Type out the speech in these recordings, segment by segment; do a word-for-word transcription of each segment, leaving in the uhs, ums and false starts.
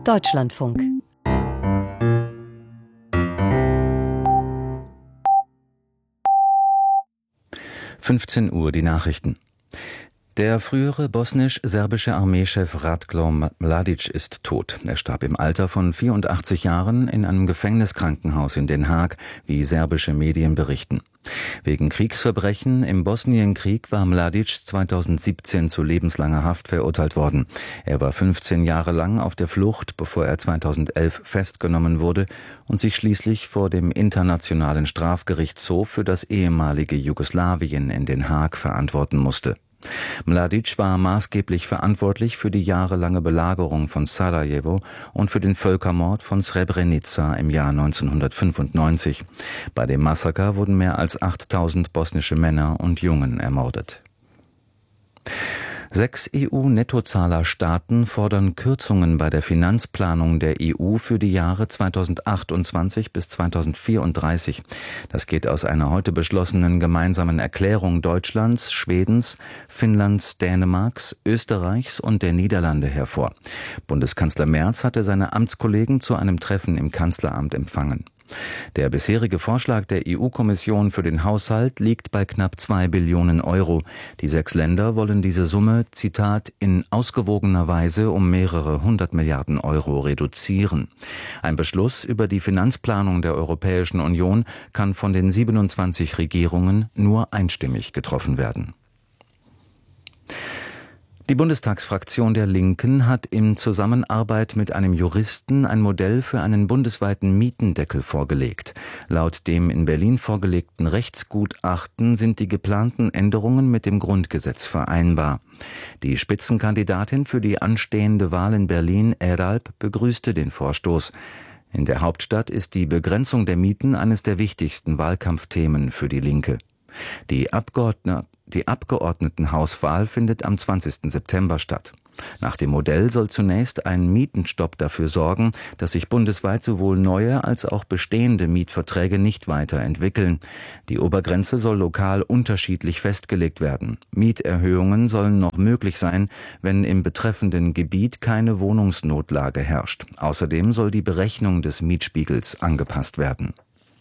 Deutschlandfunk. fünfzehn Uhr die Nachrichten. Der frühere bosnisch-serbische Armeechef Ratko Mladic ist tot. Er starb im Alter von vierundachtzig Jahren in einem Gefängniskrankenhaus in Den Haag, wie serbische Medien berichten. Wegen Kriegsverbrechen im Bosnienkrieg war Mladic zweitausendsiebzehn zu lebenslanger Haft verurteilt worden. Er war fünfzehn Jahre lang auf der Flucht, bevor er zweitausendelf festgenommen wurde und sich schließlich vor dem Internationalen Strafgerichtshof für das ehemalige Jugoslawien in Den Haag verantworten musste. Mladic war maßgeblich verantwortlich für die jahrelange Belagerung von Sarajevo und für den Völkermord von Srebrenica im Jahr neunzehnhundertfünfundneunzig. Bei dem Massaker wurden mehr als achttausend bosnische Männer und Jungen ermordet. Sechs E U-Nettozahlerstaaten fordern Kürzungen bei der Finanzplanung der E U für die Jahre zweitausendachtundzwanzig bis zweitausendvierunddreißig. Das geht aus einer heute beschlossenen gemeinsamen Erklärung Deutschlands, Schwedens, Finnlands, Dänemarks, Österreichs und der Niederlande hervor. Bundeskanzler Merz hatte seine Amtskollegen zu einem Treffen im Kanzleramt empfangen. Der bisherige Vorschlag der E U-Kommission für den Haushalt liegt bei knapp zwei Billionen Euro. Die sechs Länder wollen diese Summe, Zitat, in ausgewogener Weise um mehrere hundert Milliarden Euro reduzieren. Ein Beschluss über die Finanzplanung der Europäischen Union kann von den siebenundzwanzig Regierungen nur einstimmig getroffen werden. Die Bundestagsfraktion der Linken hat in Zusammenarbeit mit einem Juristen ein Modell für einen bundesweiten Mietendeckel vorgelegt. Laut dem in Berlin vorgelegten Rechtsgutachten sind die geplanten Änderungen mit dem Grundgesetz vereinbar. Die Spitzenkandidatin für die anstehende Wahl in Berlin, Eralp, begrüßte den Vorstoß. In der Hauptstadt ist die Begrenzung der Mieten eines der wichtigsten Wahlkampfthemen für die Linke. Die Abgeordnete Die Abgeordnetenhauswahl findet am zwanzigsten September statt. Nach dem Modell soll zunächst ein Mietenstopp dafür sorgen, dass sich bundesweit sowohl neue als auch bestehende Mietverträge nicht weiterentwickeln. Die Obergrenze soll lokal unterschiedlich festgelegt werden. Mieterhöhungen sollen noch möglich sein, wenn im betreffenden Gebiet keine Wohnungsnotlage herrscht. Außerdem soll die Berechnung des Mietspiegels angepasst werden.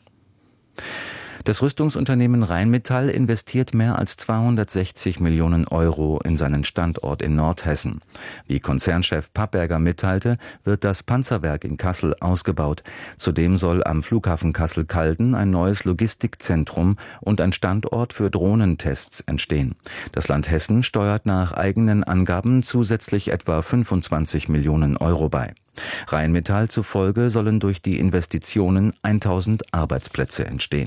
Das Rüstungsunternehmen Rheinmetall investiert mehr als zweihundertsechzig Millionen Euro in seinen Standort in Nordhessen. Wie Konzernchef Papperger mitteilte, wird das Panzerwerk in Kassel ausgebaut. Zudem soll am Flughafen Kassel-Calden ein neues Logistikzentrum und ein Standort für Drohnentests entstehen. Das Land Hessen steuert nach eigenen Angaben zusätzlich etwa fünfundzwanzig Millionen Euro bei. Rheinmetall zufolge sollen durch die Investitionen tausend Arbeitsplätze entstehen.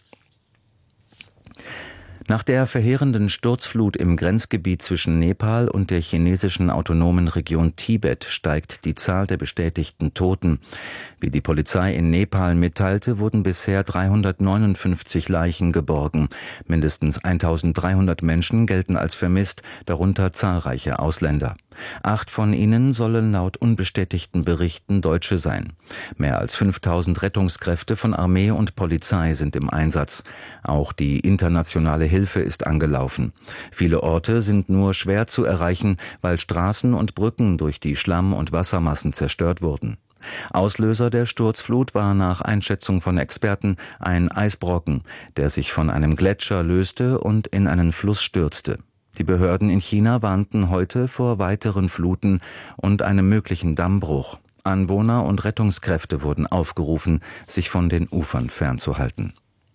Nach der verheerenden Sturzflut im Grenzgebiet zwischen Nepal und der chinesischen autonomen Region Tibet steigt die Zahl der bestätigten Toten. Wie die Polizei in Nepal mitteilte, wurden bisher dreihundertneunundfünfzig Leichen geborgen. Mindestens eintausenddreihundert Menschen gelten als vermisst, darunter zahlreiche Ausländer. Acht von ihnen sollen laut unbestätigten Berichten Deutsche sein. Mehr als fünftausend Rettungskräfte von Armee und Polizei sind im Einsatz. Auch die internationale Hilfe ist angelaufen. Viele Orte sind nur schwer zu erreichen, weil Straßen und Brücken durch die Schlamm- und Wassermassen zerstört wurden. Auslöser der Sturzflut war nach Einschätzung von Experten ein Eisbrocken, der sich von einem Gletscher löste und in einen Fluss stürzte. Die Behörden in China warnten heute vor weiteren Fluten und einem möglichen Dammbruch. Anwohner und Rettungskräfte wurden aufgerufen, sich von den Ufern fernzuhalten.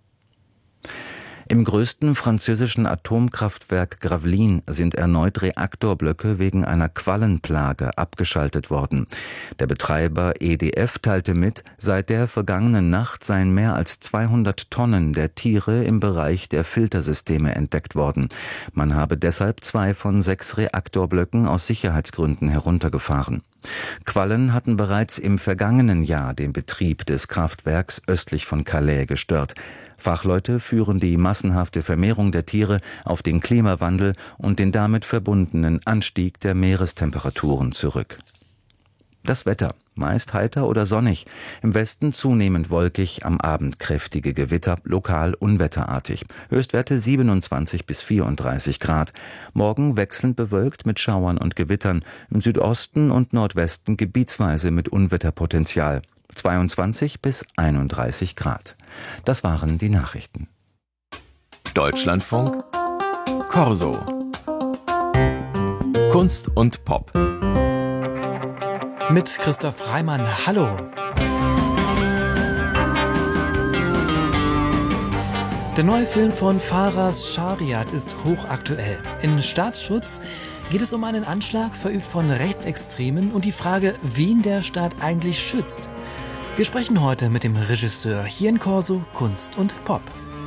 Im größten französischen Atomkraftwerk Gravelines sind erneut Reaktorblöcke wegen einer Quallenplage abgeschaltet worden. Der Betreiber E D F teilte mit, seit der vergangenen Nacht seien mehr als zweihundert Tonnen der Tiere im Bereich der Filtersysteme entdeckt worden. Man habe deshalb zwei von sechs Reaktorblöcken aus Sicherheitsgründen heruntergefahren. Quallen hatten bereits im vergangenen Jahr den Betrieb des Kraftwerks östlich von Calais gestört. Fachleute führen die massenhafte Vermehrung der Tiere auf den Klimawandel und den damit verbundenen Anstieg der Meerestemperaturen zurück. Das Wetter. Meist heiter oder sonnig, im Westen zunehmend wolkig, am Abend kräftige Gewitter, lokal unwetterartig. Höchstwerte siebenundzwanzig bis vierunddreißig Grad. Morgen wechselnd bewölkt mit Schauern und Gewittern, im Südosten und Nordwesten gebietsweise mit Unwetterpotenzial. zweiundzwanzig bis einunddreißig Grad. Das waren die Nachrichten. Deutschlandfunk Corso. Kunst und Pop. Mit Christoph Reimann. Hallo. Der neue Film von Faraz Shariat ist hochaktuell. In Staatsschutz geht es um einen Anschlag, verübt von Rechtsextremen, und die Frage, wen der Staat eigentlich schützt. Wir sprechen heute mit dem Regisseur hier in Corso Kunst und Pop.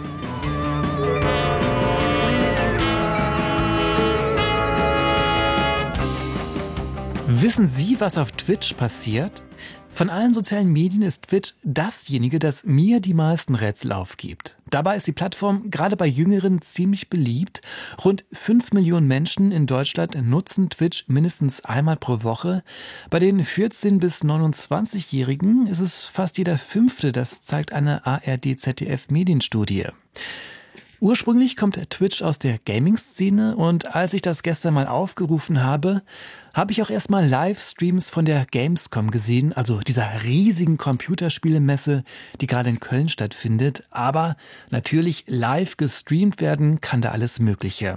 Wissen Sie, was auf Twitch passiert? Von allen sozialen Medien ist Twitch dasjenige, das mir die meisten Rätsel aufgibt. Dabei ist die Plattform gerade bei Jüngeren ziemlich beliebt. Rund fünf Millionen Menschen in Deutschland nutzen Twitch mindestens einmal pro Woche. Bei den vierzehn- bis neunundzwanzigjährigen ist es fast jeder Fünfte, das zeigt eine A R D-Z D F-Medienstudie. Ursprünglich kommt Twitch aus der Gaming-Szene, und als ich das gestern mal aufgerufen habe, habe ich auch erstmal Livestreams von der Gamescom gesehen, also dieser riesigen Computerspielemesse, die gerade in Köln stattfindet. Aber natürlich live gestreamt werden kann da alles Mögliche.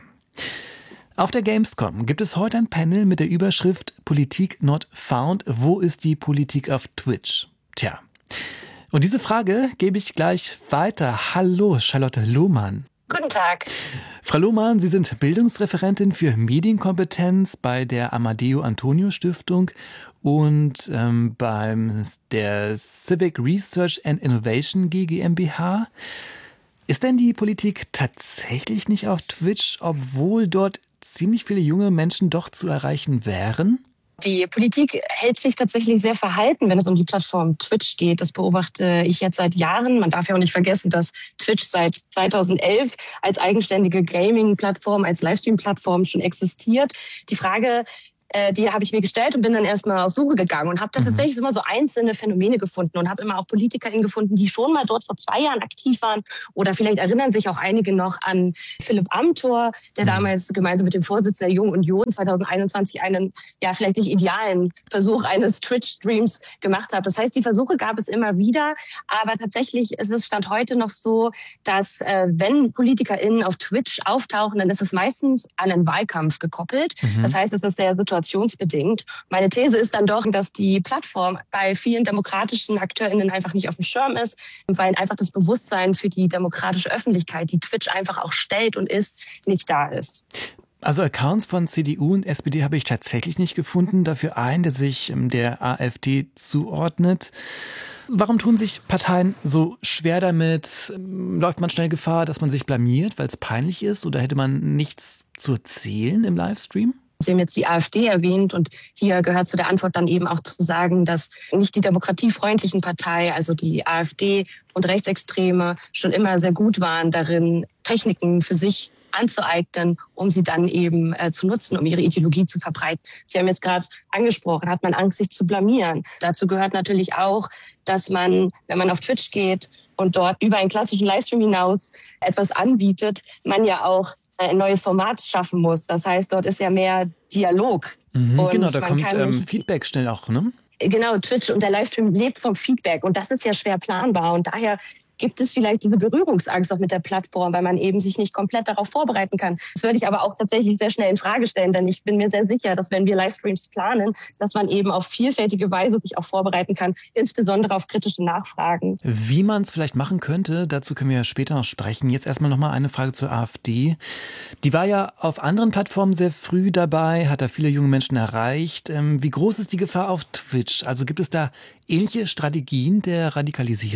Auf der Gamescom gibt es heute ein Panel mit der Überschrift Politik not found. Wo ist die Politik auf Twitch? Tja. Und diese Frage gebe ich gleich weiter. Hallo, Charlotte Lohmann. Guten Tag. Frau Lohmann, Sie sind Bildungsreferentin für Medienkompetenz bei der Amadeo Antonio Stiftung und ähm, beim der Civic Research and Innovation GmbH. Ist denn die Politik tatsächlich nicht auf Twitch, obwohl dort ziemlich viele junge Menschen doch zu erreichen wären? Die Politik hält sich tatsächlich sehr verhalten, wenn es um die Plattform Twitch geht. Das beobachte ich jetzt seit Jahren. Man darf ja auch nicht vergessen, dass Twitch seit zweitausendelf als eigenständige Gaming-Plattform, als Livestream-Plattform schon existiert. Die Frage, äh, die habe ich mir gestellt und bin dann erstmal auf Suche gegangen und habe da mhm. tatsächlich immer so einzelne Phänomene gefunden und habe immer auch PolitikerInnen gefunden, die schon mal dort vor zwei Jahren aktiv waren. Oder vielleicht erinnern sich auch einige noch an Philipp Amthor, der mhm. damals gemeinsam mit dem Vorsitzenden der Jungen Union zweitausendeinundzwanzig einen, ja, vielleicht nicht idealen Versuch eines Twitch-Streams gemacht hat. Das heißt, die Versuche gab es immer wieder, aber tatsächlich ist es Stand heute noch so, dass äh, wenn PolitikerInnen auf Twitch auftauchen, dann ist es meistens an einen Wahlkampf gekoppelt. Mhm. Das heißt, es ist sehr situationsbedingt. Meine These ist dann doch, dass die Plattform bei vielen demokratischen AkteurInnen einfach nicht auf dem Schirm ist, weil einfach das Bewusstsein für die demokratische Öffentlichkeit, die Twitch einfach auch stellt und ist, nicht da ist. Also Accounts von C D U und S P D habe ich tatsächlich nicht gefunden, dafür einen, der sich der AfD zuordnet. Warum tun sich Parteien so schwer damit? Läuft man schnell Gefahr, dass man sich blamiert, weil es peinlich ist? Oder hätte man nichts zu erzählen im Livestream? Sie haben jetzt die AfD erwähnt und hier gehört zu der Antwort dann eben auch zu sagen, dass nicht die demokratiefreundlichen Parteien, also die AfD und Rechtsextreme, schon immer sehr gut waren darin, Techniken für sich anzueignen, um sie dann eben äh, zu nutzen, um ihre Ideologie zu verbreiten. Sie haben jetzt gerade angesprochen, hat man Angst, sich zu blamieren. Dazu gehört natürlich auch, dass man, wenn man auf Twitch geht und dort über einen klassischen Livestream hinaus etwas anbietet, man ja auch ein neues Format schaffen muss. Das heißt, dort ist ja mehr Dialog. Mhm, und genau, da kommt ähm, Feedback schnell auch, ne? Genau, Twitch und der Livestream lebt vom Feedback und das ist ja schwer planbar und daher gibt es vielleicht diese Berührungsangst auch mit der Plattform, weil man eben sich nicht komplett darauf vorbereiten kann. Das würde ich aber auch tatsächlich sehr schnell in Frage stellen, denn ich bin mir sehr sicher, dass wenn wir Livestreams planen, dass man eben auf vielfältige Weise sich auch vorbereiten kann, insbesondere auf kritische Nachfragen. Wie man es vielleicht machen könnte, dazu können wir ja später noch sprechen. Jetzt erstmal nochmal eine Frage zur AfD. Die war ja auf anderen Plattformen sehr früh dabei, hat da viele junge Menschen erreicht. Wie groß ist die Gefahr auf Twitch? Also gibt es da ähnliche Strategien der Radikalisierung?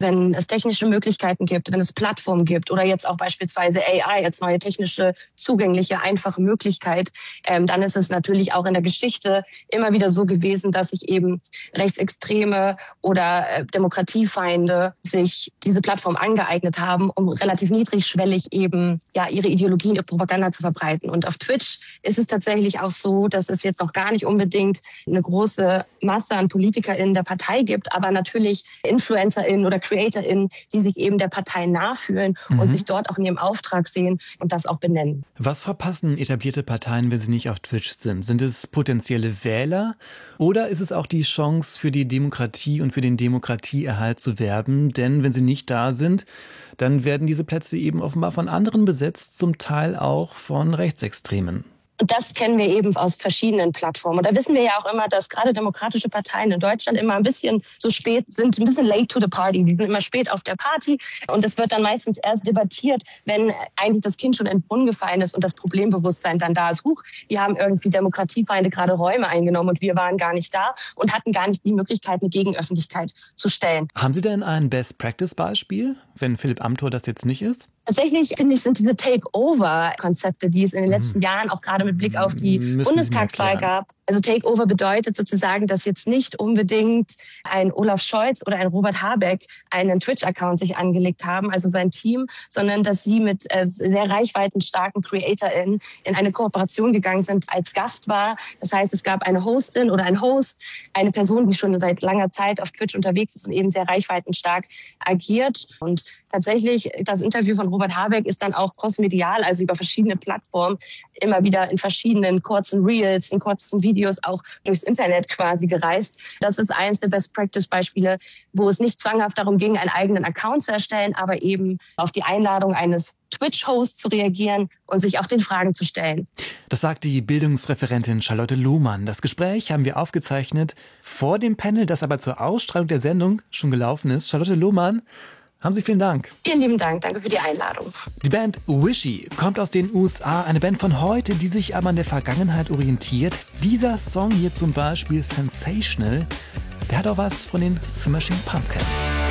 wenn es technische Möglichkeiten gibt, wenn es Plattformen gibt oder jetzt auch beispielsweise A I als neue technische, zugängliche, einfache Möglichkeit, ähm, dann ist es natürlich auch in der Geschichte immer wieder so gewesen, dass sich eben Rechtsextreme oder äh, Demokratiefeinde sich diese Plattform angeeignet haben, um relativ niedrigschwellig eben ja ihre Ideologien, ihre Propaganda zu verbreiten. Und auf Twitch ist es tatsächlich auch so, dass es jetzt noch gar nicht unbedingt eine große Masse an PolitikerInnen der Partei gibt, aber natürlich InfluencerInnen oder CreatorInnen, die sich eben der Partei nachfühlen mhm. und sich dort auch in ihrem Auftrag sehen und das auch benennen. Was verpassen etablierte Parteien, wenn sie nicht auf Twitch sind? Sind es potenzielle Wähler oder ist es auch die Chance für die Demokratie und für den Demokratieerhalt zu werben? Denn wenn sie nicht da sind, dann werden diese Plätze eben offenbar von anderen besetzt, zum Teil auch von Rechtsextremen. Und das kennen wir eben aus verschiedenen Plattformen. Und da wissen wir ja auch immer, dass gerade demokratische Parteien in Deutschland immer ein bisschen so spät sind, ein bisschen late to the party. Die sind immer spät auf der Party. Und es wird dann meistens erst debattiert, wenn eigentlich das Kind schon in den Brunnen gefallen ist und das Problembewusstsein dann da ist. Huch, die haben irgendwie Demokratiefeinde gerade Räume eingenommen und wir waren gar nicht da und hatten gar nicht die Möglichkeit, eine Gegenöffentlichkeit zu stellen. Haben Sie denn ein Best-Practice-Beispiel, wenn Philipp Amthor das jetzt nicht ist? Tatsächlich, finde ich, sind diese Takeover-Konzepte, die es in den letzten mhm. Jahren auch gerade mit Blick auf die Müssen Bundestagswahl gab. Also Takeover bedeutet sozusagen, dass jetzt nicht unbedingt ein Olaf Scholz oder ein Robert Habeck einen Twitch-Account sich angelegt haben, also sein Team, sondern dass sie mit äh, sehr reichweitenstarken CreatorInnen in eine Kooperation gegangen sind, als Gast war. Das heißt, es gab eine Hostin oder ein Host, eine Person, die schon seit langer Zeit auf Twitch unterwegs ist und eben sehr reichweitenstark agiert. Und tatsächlich, das Interview von Robert Habeck ist dann auch crossmedial, also über verschiedene Plattformen, immer wieder in verschiedenen kurzen Reels, in kurzen Videos auch durchs Internet quasi gereist. Das ist eines der Best-Practice-Beispiele, wo es nicht zwanghaft darum ging, einen eigenen Account zu erstellen, aber eben auf die Einladung eines Twitch-Hosts zu reagieren und sich auch den Fragen zu stellen. Das sagt die Bildungsreferentin Charlotte Lohmann. Das Gespräch haben wir aufgezeichnet vor dem Panel, das aber zur Ausstrahlung der Sendung schon gelaufen ist. Charlotte Lohmann, haben Sie vielen Dank. Vielen lieben Dank, danke für die Einladung. Die Band Wishy kommt aus den U S A, eine Band von heute, die sich aber an der Vergangenheit orientiert. Dieser Song hier zum Beispiel, Sensational, der hat auch was von den Smashing Pumpkins.